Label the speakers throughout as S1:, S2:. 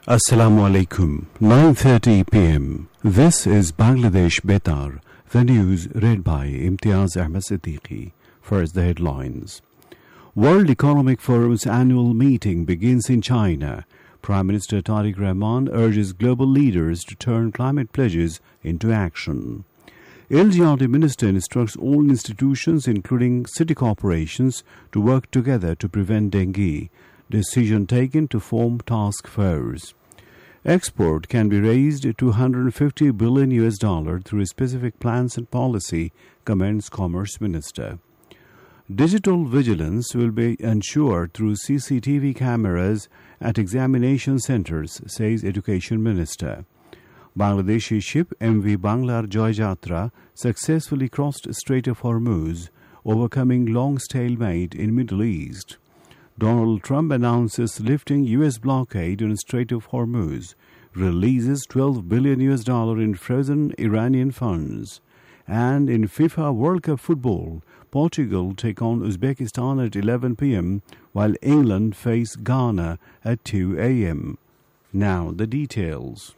S1: Assalamu alaikum. 9:30 p.m. This is Bangladesh Betar. The news read by Imtiaz Ahmed Siddiqui. First, the headlines. World Economic Forum's annual meeting begins in China. Prime Minister Tariq Rahman urges global leaders to turn climate pledges into action. LGRD Minister instructs all institutions, including city corporations, to work together to prevent dengue. Decision taken to form task force. Export can be raised to $250 billion through specific plans and policy, comments Commerce Minister. Digital vigilance will be ensured through CCTV cameras at examination centers, says Education Minister. Bangladeshi ship MV Banglar Joy Jatra successfully crossed Strait of Hormuz, overcoming long stalemate in Middle East. Donald Trump announces lifting U.S. blockade on Strait of Hormuz, releases $12 billion in frozen Iranian funds. And in FIFA World Cup football, Portugal take on Uzbekistan at 11 p.m., while England face Ghana at 2 a.m. Now the details.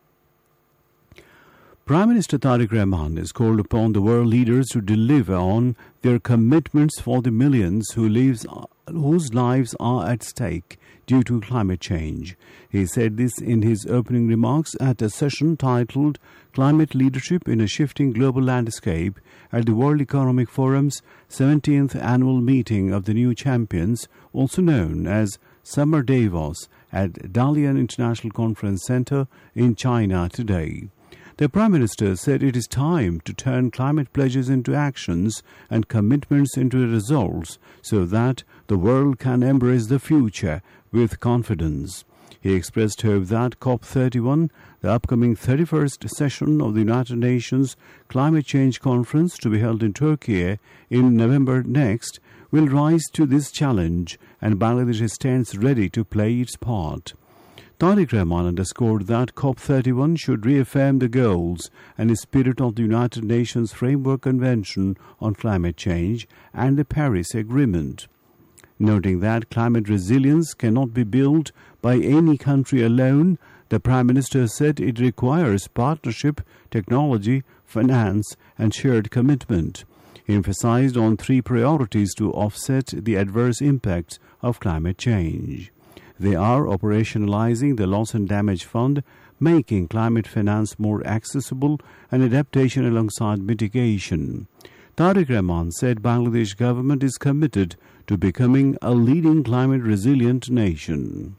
S1: Prime Minister Tariq Rahman has called upon the world leaders to deliver on their commitments for the millions whose lives are at stake due to climate change. He said this in his opening remarks at a session titled Climate Leadership in a Shifting Global Landscape at the World Economic Forum's 17th annual meeting of the New Champions, also known as Summer Davos, at Dalian International Conference Center in China today. The Prime Minister said it is time to turn climate pledges into actions and commitments into results so that the world can embrace the future with confidence. He expressed hope that COP31, the upcoming 31st session of the United Nations Climate Change Conference to be held in Turkey in November next, will rise to this challenge and Bangladesh stands ready to play its part. Tariq Rahman underscored that COP31 should reaffirm the goals and the spirit of the United Nations Framework Convention on Climate Change and the Paris Agreement. Noting that climate resilience cannot be built by any country alone, the Prime Minister said it requires partnership, technology, finance, and shared commitment. He emphasized on three priorities to offset the adverse impacts of climate change. They are operationalizing the Loss and Damage Fund, making climate finance more accessible, and adaptation alongside mitigation. Tariq Rahman said Bangladesh government is committed to becoming a leading climate-resilient nation.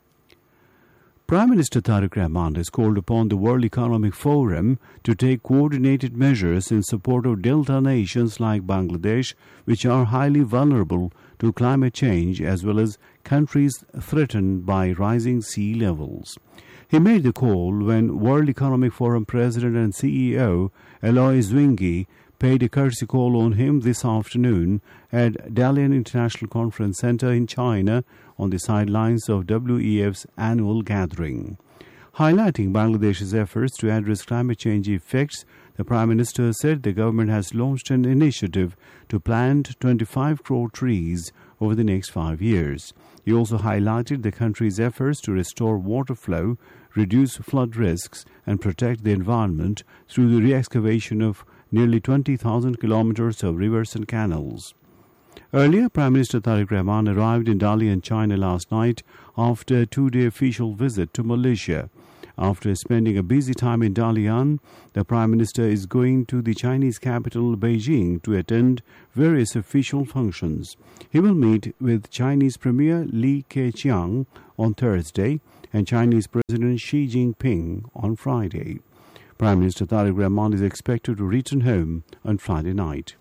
S1: Prime Minister Tariq Rahman has called upon the World Economic Forum to take coordinated measures in support of delta nations like Bangladesh, which are highly vulnerable to climate change, as well as countries threatened by rising sea levels. He made the call when World Economic Forum President and CEO Eloy Zwingli paid a courtesy call on him this afternoon at Dalian International Conference Center in China on the sidelines of WEF's annual gathering. Highlighting Bangladesh's efforts to address climate change effects, the Prime Minister said the government has launched an initiative to plant 25 crore trees over the next 5 years. He also highlighted the country's efforts to restore water flow, reduce flood risks, and protect the environment through the re-excavation of nearly 20,000 kilometers of rivers and canals. Earlier, Prime Minister Tariq Rahman arrived in Dalian, China last night after a 2-day official visit to Malaysia. After spending a busy time in Dalian, the Prime Minister is going to the Chinese capital, Beijing, to attend various official functions. He will meet with Chinese Premier Li Keqiang on Thursday and Chinese President Xi Jinping on Friday. Prime Minister Tariq Rahman is expected to return home on Friday night.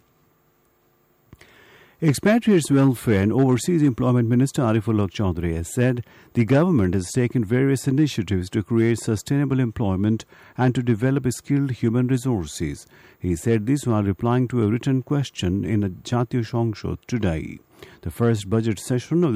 S1: Expatriates Welfare and Overseas Employment Minister Arifullah Chaudhry has said the government has taken various initiatives to create sustainable employment and to develop skilled human resources. He said this while replying to a written question in a Jatiya Songshod today. The first budget session of